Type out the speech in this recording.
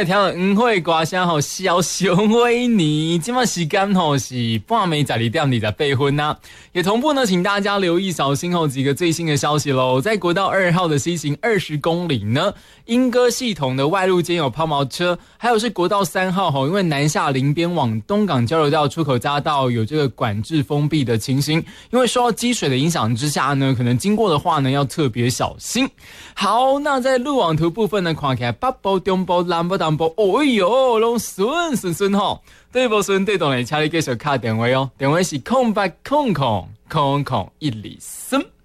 来听黄会歌声吼，小熊维尼，今晚时间吼是半暝12:28呐。也同步呢，请大家留意小心后几个最新的消息喽。在国道2号的西行20公里呢，莺歌系统的外路间有抛锚车，还有是国道3号吼，因为南下林边往东港交流道出口匝道有这个管制封闭的情形，因为受到积水的影响之下呢，可能经过的话呢要特别小心。好，那在路网图部分呢，看起来北部、中部、南部、东部，哦哟，拢顺吼。对不顺对懂的，请你继续打电话哦，电话是0800000123。